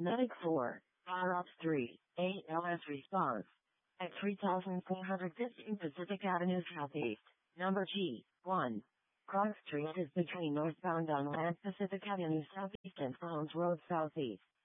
Medic 4, Power Ops 3, ALS response. At 3415 Pacific Avenue Southeast, number G1. Cross Street is between northbound on Land Pacific Avenue Southeast and Farms Road Southeast.